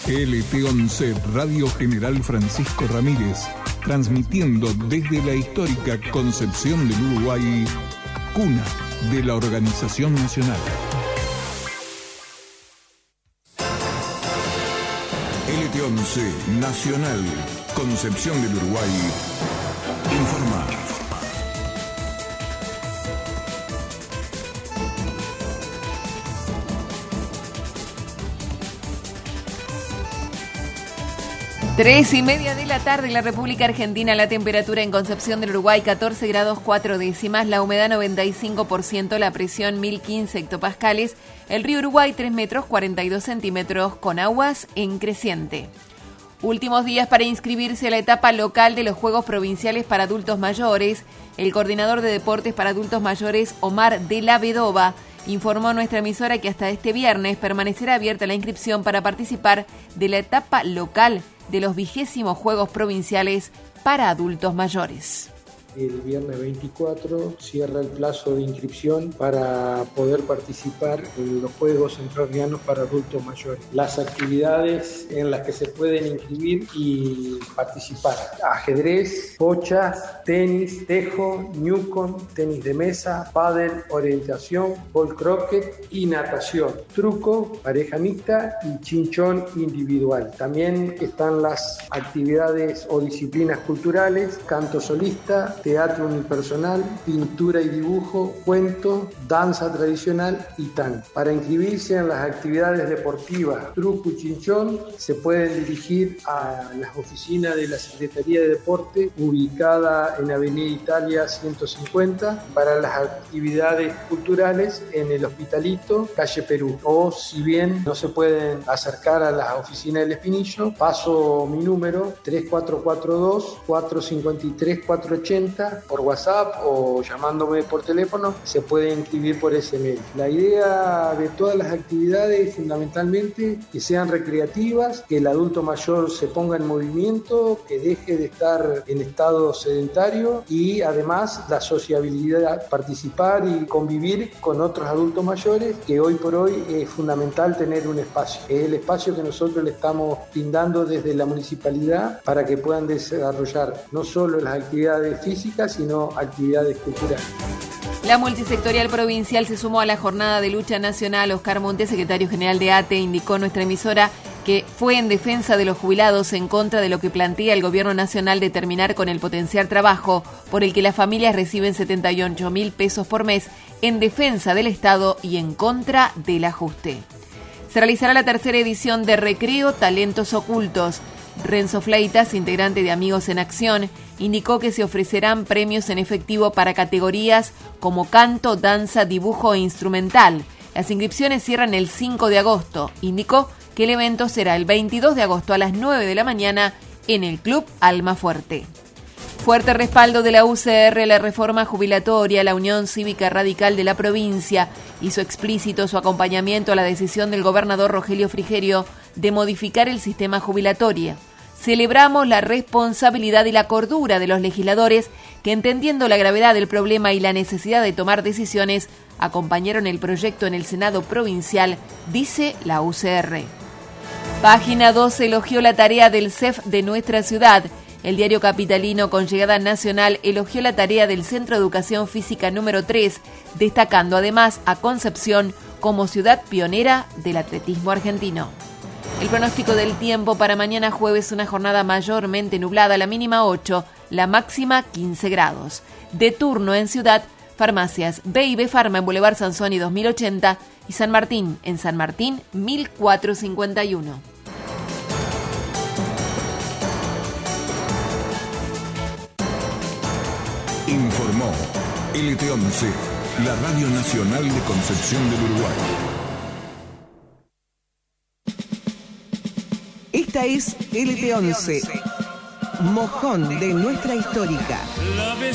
LT11 Radio General Francisco Ramírez, transmitiendo desde la histórica Concepción del Uruguay, cuna de la Organización Nacional. LT11 Nacional, Concepción del Uruguay, informa. Tres y media de la tarde en la República Argentina, la temperatura en Concepción del Uruguay 14 grados 4 décimas, la humedad 95%, la presión 1015 hectopascales, el río Uruguay 3 metros 42 centímetros con aguas en creciente. Últimos días para inscribirse a la etapa local de los Juegos Provinciales para Adultos Mayores. El coordinador de deportes para adultos mayores, Omar de la Vedova, informó a nuestra emisora que hasta este viernes permanecerá abierta la inscripción para participar de la etapa local de los 20 Juegos Provinciales para Adultos Mayores. El viernes 24 cierra el plazo de inscripción para poder participar en los Juegos Entrerrianos para Adultos Mayores. Las actividades en las que se pueden inscribir y participar: ajedrez, bochas, tenis, tejo, newcon, tenis de mesa, pádel, orientación, ball croquet y natación, truco, pareja mixta y chinchón individual. También están las actividades o disciplinas culturales: canto solista, teatro unipersonal, pintura y dibujo, cuento, danza tradicional y tango. Para inscribirse en las actividades deportivas truco y chinchón se pueden dirigir a las oficinas de la Secretaría de Deporte, ubicada en Avenida Italia 150. Para las actividades culturales en el Hospitalito, calle Perú. O si bien no se pueden acercar a las oficinas del Espinillo, paso mi número 3442-453-480 por WhatsApp o llamándome por teléfono. Se puede inscribir por ese medio. La idea de todas las actividades es fundamentalmente que sean recreativas, que el adulto mayor se ponga en movimiento, que deje de estar en estado sedentario, y además la sociabilidad, participar y convivir con otros adultos mayores, que hoy por hoy es fundamental tener un espacio. Es el espacio que nosotros le estamos brindando desde la municipalidad para que puedan desarrollar no solo las actividades físicas, sino actividades culturales. La multisectorial provincial se sumó a la jornada de lucha nacional. Oscar Montes, secretario general de ATE, indicó a nuestra emisora que fue en defensa de los jubilados, en contra de lo que plantea el gobierno nacional de terminar con el potenciar trabajo, por el que las familias reciben 78.000 pesos por mes, en defensa del Estado y en contra del ajuste. Se realizará la tercera edición de Recreo Talentos Ocultos. Renzo Fleitas, integrante de Amigos en Acción, indicó que se ofrecerán premios en efectivo para categorías como canto, danza, dibujo e instrumental. Las inscripciones cierran el 5 de agosto. Indicó que el evento será el 22 de agosto a las 9 de la mañana en el Club Almafuerte. Fuerte respaldo de la UCR a la reforma jubilatoria. La Unión Cívica Radical de la provincia hizo explícito su acompañamiento a la decisión del gobernador Rogelio Frigerio de modificar el sistema jubilatorio. Celebramos la responsabilidad y la cordura de los legisladores que, entendiendo la gravedad del problema y la necesidad de tomar decisiones, acompañaron el proyecto en el Senado provincial, dice la UCR. Página 12 elogió la tarea del CEF de nuestra ciudad. El diario capitalino, con llegada nacional, elogió la tarea del Centro de Educación Física número 3, destacando además a Concepción como ciudad pionera del atletismo argentino. El pronóstico del tiempo para mañana jueves: una jornada mayormente nublada, la mínima 8, la máxima 15 grados. De turno en ciudad, farmacias B&B Pharma en Boulevard Sansoni 2080 y San Martín en San Martín 1451. Informó LT11, la Radio Nacional de Concepción del Uruguay. Esta es LT11, mojón de nuestra histórica.